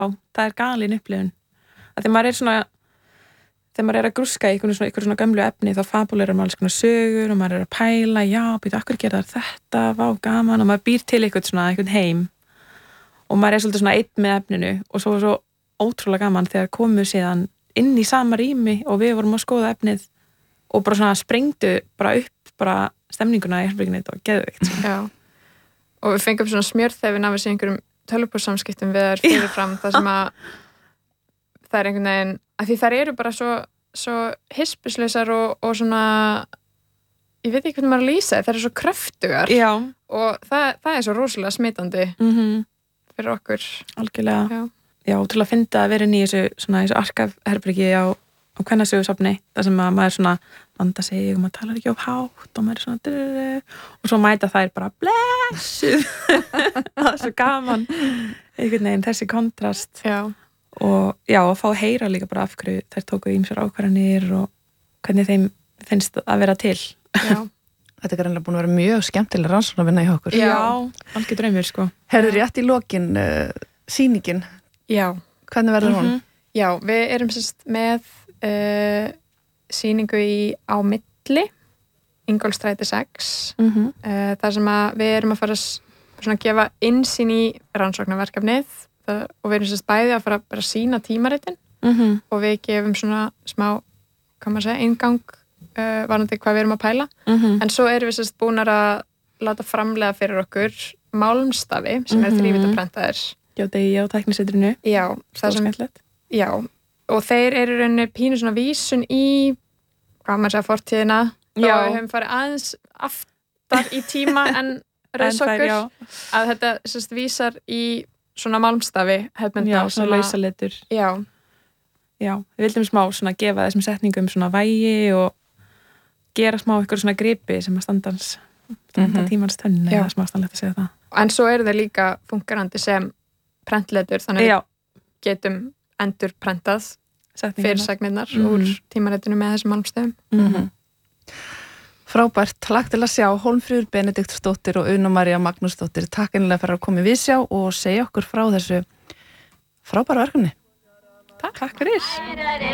það galin upplifun að þegar maður svona þegar maður að grúska í einhverjum svona gömlu efni þá fabulerar maður alls konar sögur og maður að pæla, já, býtu, akkur gera þetta, vá, gaman og maður býr til einhvern heim og maður svolítið svona einn með efninu og svo ótrúlega gaman þegar komu síðan inn í sama rými og við vorum að skoða efnið og bara svona sprengdu bara upp bara stemninguna í herberginu og geðveikt. Já, og við fengum svona smjörþefin af þessi einhverjum tölvupóssamskiptum við þær fyrirfram það sem að það einhvern veginn, að því þær eru bara svo hispurslausar og svona ég veit ekki hvernig maður að lýsa þær eru svo kröftugar og það svo rosalega smitandi fyrir okkur. Algjörlega. Já, til að finna að vera inn í þessu arkafherbergi á kvennasögusafni þar sem maður svona vanda sig og maður talar ekki of hátt og maður svona og svo mæta þær bara blessuð það svo gaman einhvern veginn þessi kontrast og að fá að heyra líka bara af hverju þær tóku ýmsar ákvarðanir og hvernig þeim finnst að vera til. Já. Þetta greinlega búin að vera mjög skemmtileg rannsókn að vinna í okkur. Já, algjör draumur sko. Herður rétt í lokin sýningin. Já. Hvernig verður hún? Já, við erum sérst með sýningu á milli Ingólfsstræti 6 þar sem að við erum að fara að gefa innsýn í rannsóknarverkefnið og við erum sérst bæði að fara að sýna tímaritin og við gefum svona smá, hvað maður segja, inngang varðandi hvað við erum að pæla en svo erum við sérst búin að láta framlega fyrir okkur málmstafi sem er 3D-prentaðir á tæknisetrinu. Já, það sem skemmtilegt. Já, og þeir eru rauninni pínu svona vísun í hvað maður segja fortíðina og við höfum farið aðeins aftar í tíma en raus okkur að þetta sérst vísar í svona málmstafi hefðbundna. Já, svona lausaletur. Já, við vildum smá svona gefa þessum setningum svona vægi og gera smá ykkur svona gripi sem að standa tímans tönn eða smá stannlegt að segja það. En svo eru þeir líka fungerandi sem prentletur þannig að við getum endur prentað fyrirsagnirnar úr tímaritinu með þessum málmstöfum. Frábært, hlakka til að sjá Hólmfríður Benediktsdóttir og Una María Magnúsdóttir. Takk einlega fyrir að koma í Vísjá og segja okkur frá þessu frábæra verkefni. Takk fyrir.